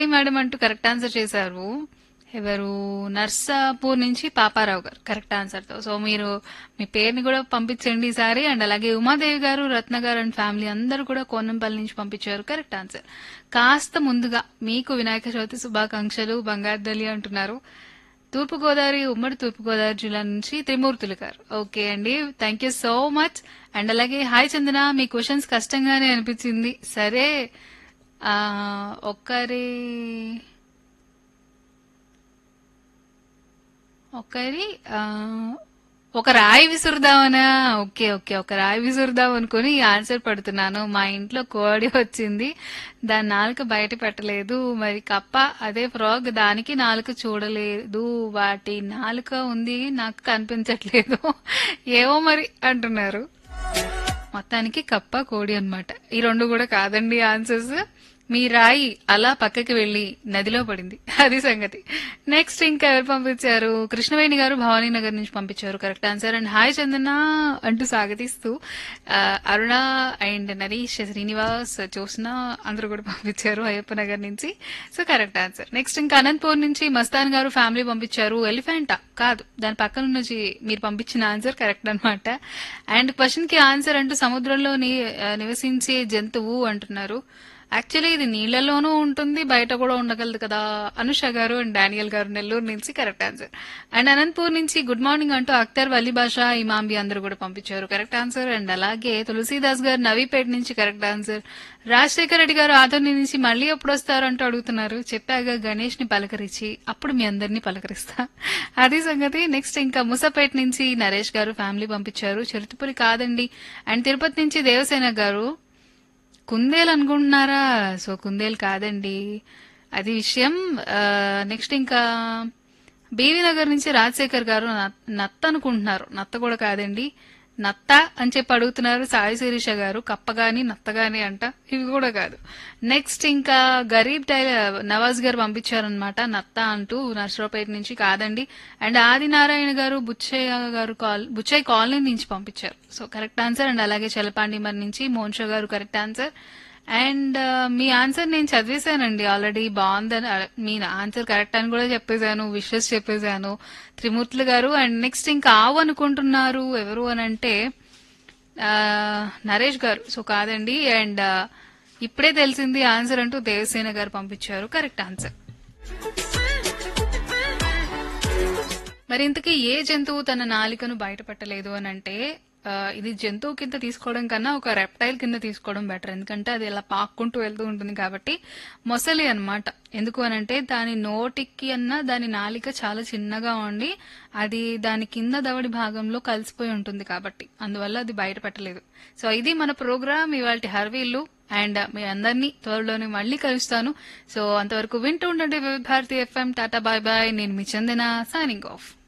Madam అంటూ correct answer చేశారు. ఎవరు? నర్సాపూర్ నుంచి పాపారావు గారు కరెక్ట్ ఆన్సర్ తో. సో మీరు మీ పేరుని కూడా పంపించండి ఈసారి. అండ్ అలాగే ఉమాదేవి గారు, రత్న గారు అండ్ ఫ్యామిలీ అందరూ కూడా కోనంపల్లి నుంచి పంపించారు కరెక్ట్ ఆన్సర్. కాస్త ముందుగా మీకు వినాయక చవితి శుభాకాంక్షలు బంగారుదలి అంటున్నారు. తూర్పుగోదావరి, ఉమ్మడి తూర్పుగోదావరి జిల్లా నుంచి త్రిమూర్తులు గారు. ఓకే అండి, thank you so much. And అలాగే హాయ్ చందన, మీ క్వశ్చన్స్ కష్టంగానే అనిపించింది. సరే, ఆ, ఒకరి ఒకరి ఆ, ఒక రాయి విసురుదామనా? ఓకే ఓకే, ఒక రాయి విసురుదాం అనుకుని ఈ ఆన్సర్ పడుతున్నాను. మా ఇంట్లో కోడి వచ్చింది, దాని నాలుక బయట పెట్టలేదు. మరి కప్ప అదే ఫ్రాగ్, దానికి నాలుక చూడలేదు, వాటి నాలుక ఉంది నాకు కనిపించట్లేదు. ఏమో మరి అంటున్నారు. మొత్తానికి కప్ప, కోడి అన్నమాట. ఈ రెండు కూడా కాదండి ఆన్సర్స్. మీ రాయి అలా పక్కకి వెళ్లి నదిలో పడింది, అది సంగతి. నెక్స్ట్ ఇంకా ఎవరు పంపించారు? కృష్ణవేణి గారు భవానీ నగర్ నుంచి పంపించారు కరెక్ట్ ఆన్సర్. అండ్ హాయ్ చందన అంటూ స్వాగతిస్తూ అరుణ అండ్ నరీష్, శ్రీనివాస్, జ్యోత్స్న అందరూ కూడా పంపించారు అయ్యప్ప నగర్ నుంచి. So correct answer. నెక్స్ట్ ఇంకా అనంతపూర్ నుంచి మస్తాన్ గారు ఫ్యామిలీ పంపించారు. ఎలిఫెంటా? కాదు, దాని పక్కన ఉన్న మీరు పంపించిన ఆన్సర్ కరెక్ట్ అన్నమాట. అండ్ క్వశ్చన్ కి ఆన్సర్ అంటూ సముద్రంలో నివసించే జంతువు అంటున్నారు. యాక్చువల్లీ ఇది నీళ్లలోనూ ఉంటుంది, బయట కూడా ఉండగలదు కదా. అనుష గారు అండ్ డానియల్ గారు నెల్లూరు నుంచి కరెక్ట్ ఆన్సర్. అండ్ అనంతపూర్ నుంచి గుడ్ మార్నింగ్ అంటూ అఖ్తర్, వలీ బాషా, ఇమాంబి అందరూ కూడా పంపించారు కరెక్ట్ ఆన్సర్. అండ్ అలాగే తులసీదాస్ గారు నవీపేట నుంచి కరెక్ట్ ఆన్సర్. రాజశేఖర రెడ్డి గారు ఆదోని నుంచి మళ్ళీ ఎప్పుడు వస్తారు అంటూ అడుగుతున్నారు. చెప్పాగా గణేష్ ని పలకరించి అప్పుడు మీ అందరినీ పలకరిస్తా, అది సంగతి. నెక్స్ట్ ఇంకా ముసాపేట నుంచి నరేష్ గారు ఫ్యామిలీ పంపించారు. చిరుతపురి కాదండి. అండ్ తిరుపతి నుంచి దేవసేన గారు కుందేలు అనుకుంటున్నారా? సో కుందేలు కాదండి, అది విషయం. నెక్స్ట్ ఇంకా బీవీ నగర్ నుంచి రాజశేఖర్ గారు నత్త అనుకుంటున్నారు. నత్త కూడా కాదండి, నత్త అని చెప్పి అడుగుతున్నారు. సాయి శిరీష గారు కప్పగాని నత్తగాని అంట, ఇవి కూడా కాదు. నెక్స్ట్ ఇంకా గరీబ్ టైలర్ నవాజ్ గారు పంపించారనమాట నత్త అంటూ నర్సరావుపేట నుంచి, కాదండి. అండ్ ఆదినారాయణ గారు బుచ్చయ్య కాలనీ నుంచి పంపించారు. So correct answer. అండ్ అలాగే చలపాండి మరి నుంచి మోన్షా గారు correct answer. And me answer నేను చదివేశానండి ఆల్రెడీ, బాగుందని. మీ ఆన్సర్ కరెక్ట్ అని కూడా చెప్పేశాను, విషెస్ చెప్పేశాను త్రిమూర్తులు గారు. అండ్ నెక్స్ట్ ఇంకా ఆవు అనుకుంటున్నారు ఎవరు అని అంటే నరేష్ గారు. సో కాదండి. అండ్ ఇప్పుడే తెలిసింది ఆన్సర్ అంటూ దేవసేన గారు పంపించారు కరెక్ట్ ఆన్సర్. మరి ఇంతకీ ఏ జంతువు తన నాలికను బయటపెట్టలేదు అని అంటే, ఇది జంతువు కింద తీసుకోవడం కన్నా ఒక రెప్టైల్ కింద తీసుకోవడం బెటర్. ఎందుకంటే అది ఇలా పాక్కుంటూ వెళ్తూ ఉంటుంది కాబట్టి. మొసలి అన్నమాట. ఎందుకు అనంటే దాని నోటికి దాని నాలిక చాలా చిన్నగా ఉండి అది దాని కింద దవడి భాగంలో కలిసిపోయి ఉంటుంది కాబట్టి అందువల్ల అది బయట పెట్టలేదు. సో ఇది మన ప్రోగ్రామ్ ఇవాల్టి హర్వీల్లు. అండ్ మీ అందరినీ త్వరలోనే మళ్ళీ కలుస్తాను. సో అంతవరకు వింటూ ఉండండి వివిధ Bharati FM. Tata bye bye. నేను మీ చందన, సైనింగ్ ఆఫ్.